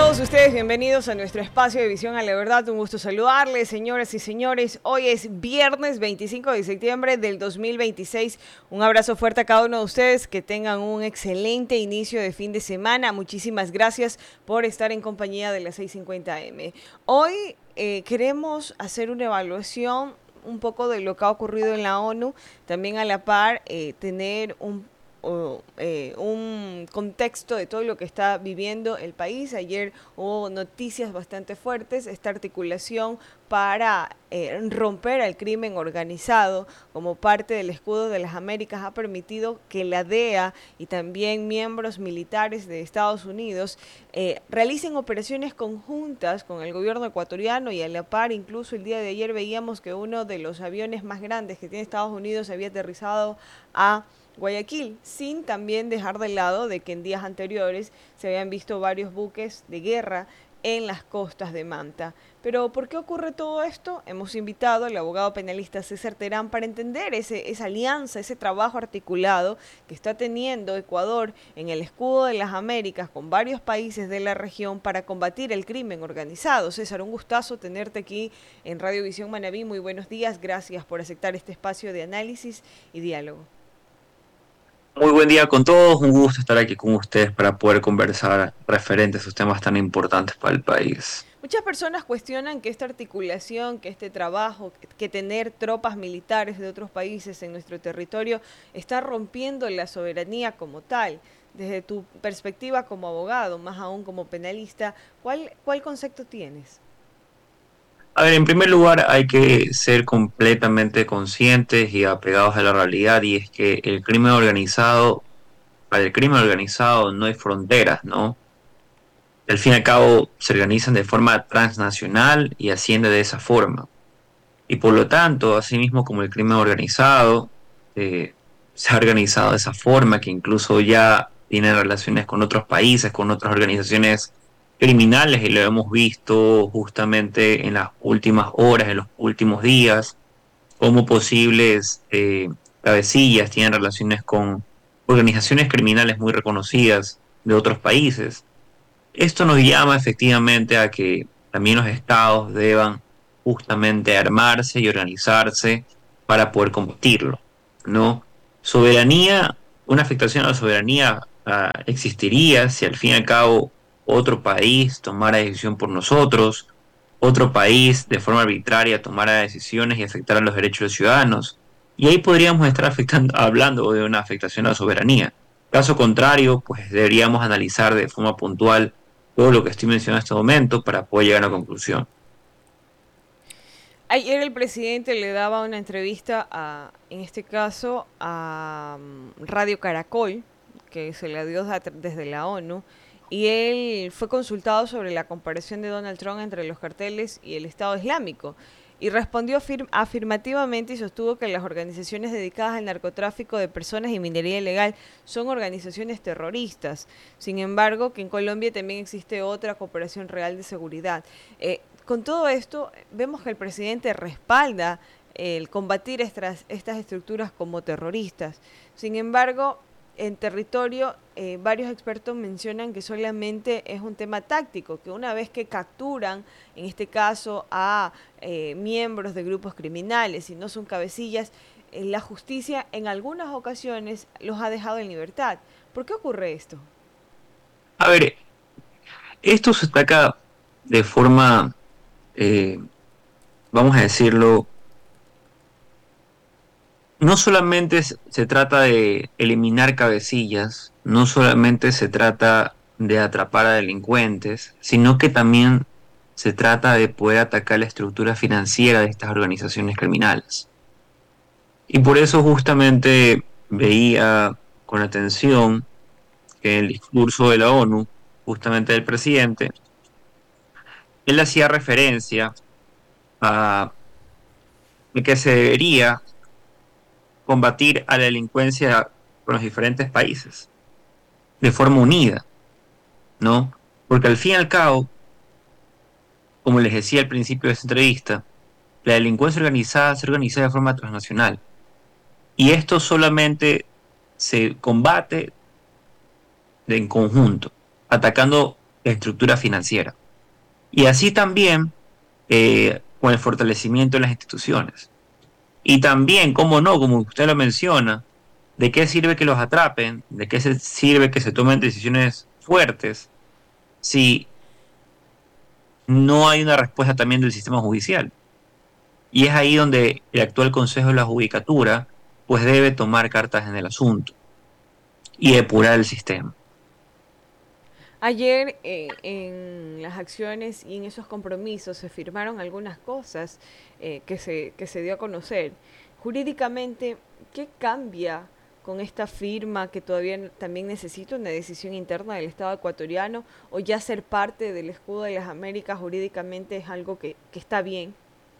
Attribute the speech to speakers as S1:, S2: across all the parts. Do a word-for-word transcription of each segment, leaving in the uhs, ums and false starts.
S1: todos ustedes, bienvenidos a nuestro espacio de Visión a la Verdad. Un gusto saludarles, señoras y señores. Hoy es viernes veinticinco de septiembre del dos mil veintiséis. Un abrazo fuerte a cada uno de ustedes. Que tengan un excelente inicio de fin de semana. Muchísimas gracias por estar en compañía de las seis cincuenta eme. Hoy eh, queremos hacer una evaluación un poco de lo que ha ocurrido en la ONU. También a la par eh, tener un O, eh, un contexto de todo lo que está viviendo el país. Ayer hubo noticias bastante fuertes, esta articulación para eh, romper al crimen organizado como parte del escudo de las Américas ha permitido que la D E A y también miembros militares de Estados Unidos eh, realicen operaciones conjuntas con el gobierno ecuatoriano, y a la par incluso el día de ayer veíamos que uno de los aviones más grandes que tiene Estados Unidos había aterrizado a Guayaquil, sin también dejar de lado de que en días anteriores se habían visto varios buques de guerra en las costas de Manta. Pero ¿por qué ocurre todo esto? Hemos invitado al abogado penalista César Terán para entender ese, esa alianza, ese trabajo articulado que está teniendo Ecuador en el escudo de las Américas con varios países de la región para combatir el crimen organizado. César, un gustazo tenerte aquí en Radio Visión Manabí. Muy buenos días, gracias por aceptar este espacio de análisis y diálogo.
S2: Muy buen día con todos, un gusto estar aquí con ustedes para poder conversar referentes a esos temas tan importantes para el país.
S1: Muchas personas cuestionan que esta articulación, que este trabajo, que tener tropas militares de otros países en nuestro territorio está rompiendo la soberanía como tal. Desde tu perspectiva como abogado, más aún como penalista, ¿cuál, cuál concepto tienes?
S2: A ver, en primer lugar hay que ser completamente conscientes y apegados a la realidad, y es que el crimen organizado, para el crimen organizado no hay fronteras, ¿no? Al fin y al cabo se organizan de forma transnacional y asciende de esa forma. Y por lo tanto, asimismo como el crimen organizado eh, se ha organizado de esa forma, que incluso ya tiene relaciones con otros países, con otras organizaciones criminales, y lo hemos visto justamente en las últimas horas, en los últimos días, cómo posibles eh, cabecillas tienen relaciones con organizaciones criminales muy reconocidas de otros países. Esto nos llama efectivamente a que también los estados deban justamente armarse y organizarse para poder combatirlo, ¿no? Soberanía, una afectación a la soberanía uh, existiría si al fin y al cabo otro país tomara decisión por nosotros, otro país de forma arbitraria tomara decisiones y afectara los derechos de los ciudadanos. Y ahí podríamos estar afectando, hablando de una afectación a la soberanía. Caso contrario, pues deberíamos analizar de forma puntual todo lo que estoy mencionando en este momento para poder llegar a una conclusión.
S1: Ayer el presidente le daba una entrevista, a, en este caso, a um, Radio Caracol, que se la dio desde la ONU, y él fue consultado sobre la comparación de Donald Trump entre los carteles y el Estado Islámico. Y respondió afirm afirmativamente y sostuvo que las organizaciones dedicadas al narcotráfico de personas y minería ilegal son organizaciones terroristas. Sin embargo, que en Colombia también existe otra cooperación real de seguridad. Eh, con todo esto, vemos que el presidente respalda el combatir estas, estas estructuras como terroristas. Sin embargo, en territorio, eh, varios expertos mencionan que solamente es un tema táctico, que una vez que capturan, en este caso, a eh, miembros de grupos criminales y no son cabecillas, eh, la justicia en algunas ocasiones los ha dejado en libertad. ¿Por qué ocurre esto?
S2: A ver, esto se ataca de forma, eh, vamos a decirlo, no solamente se trata de eliminar cabecillas, no solamente se trata de atrapar a delincuentes, sino que también se trata de poder atacar la estructura financiera de estas organizaciones criminales. Y por eso justamente veía con atención que en el discurso de la ONU, justamente del presidente, él hacía referencia a que se debería combatir a la delincuencia con los diferentes países de forma unida, ¿no? Porque al fin y al cabo, como les decía al principio de esta entrevista, la delincuencia organizada se organiza de forma transnacional, y esto solamente se combate de en conjunto, atacando la estructura financiera. Y así también eh, con el fortalecimiento de las instituciones. Y también, como no, como usted lo menciona, ¿de qué sirve que los atrapen? ¿De qué se sirve que se tomen decisiones fuertes si no hay una respuesta también del sistema judicial? Y es ahí donde el actual Consejo de la Judicatura pues debe tomar cartas en el asunto y depurar el sistema.
S1: Ayer eh, en las acciones y en esos compromisos se firmaron algunas cosas eh, que, se, que se dio a conocer. Jurídicamente, ¿qué cambia con esta firma que todavía también necesita una decisión interna del Estado ecuatoriano, o ya ser parte del escudo de las Américas jurídicamente es algo que, que está bien?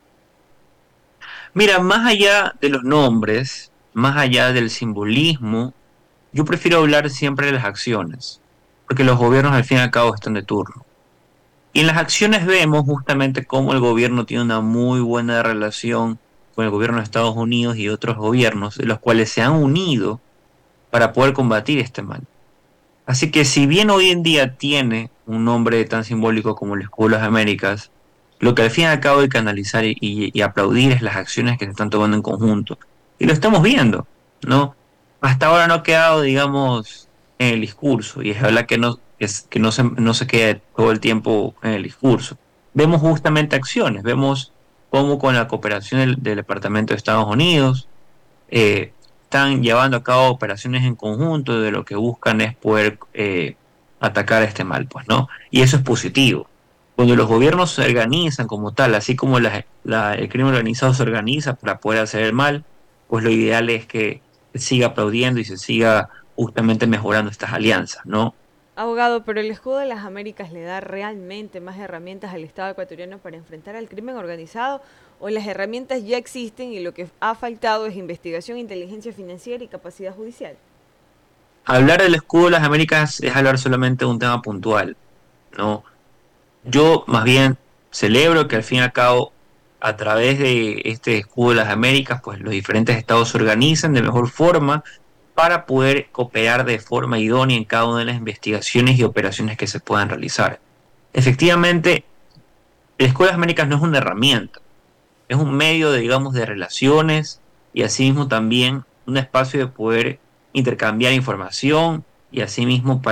S2: Mira, más allá de los nombres, más allá del simbolismo, yo prefiero hablar siempre de las acciones, porque los gobiernos al fin y al cabo están de turno. Y en las acciones vemos justamente cómo el gobierno tiene una muy buena relación con el gobierno de Estados Unidos y otros gobiernos, de los cuales se han unido para poder combatir este mal. Así que si bien hoy en día tiene un nombre tan simbólico como el Escudo de las Américas, lo que al fin y al cabo hay que analizar y, y- y aplaudir es las acciones que se están tomando en conjunto. Y lo estamos viendo, ¿no? Hasta ahora no ha quedado, digamos, en el discurso, y es verdad que no, es, que no se, no se quede todo el tiempo en el discurso. Vemos justamente acciones, vemos cómo con la cooperación del, del Departamento de Estados Unidos, eh, están llevando a cabo operaciones en conjunto de lo que buscan es poder eh, atacar este mal, pues, ¿no? Y eso es positivo. Cuando los gobiernos se organizan como tal, así como la- la- el crimen organizado se organiza para poder hacer el mal, pues lo ideal es que se siga aplaudiendo y se siga justamente mejorando estas alianzas, ¿no?
S1: Abogado, pero el escudo de las Américas le da realmente más herramientas al Estado ecuatoriano para enfrentar al crimen organizado, o las herramientas ya existen y lo que ha faltado es investigación, inteligencia financiera y capacidad judicial.
S2: Hablar del escudo de las Américas es hablar solamente de un tema puntual, ¿no? Yo más bien celebro que al fin y al cabo, a través de este escudo de las Américas, pues los diferentes estados se organizan de mejor forma para poder cooperar de forma idónea en cada una de las investigaciones y operaciones que se puedan realizar. Efectivamente, el escudo de las Américas no es una herramienta, es un medio, de, digamos, de relaciones y asimismo también un espacio de poder intercambiar información y asimismo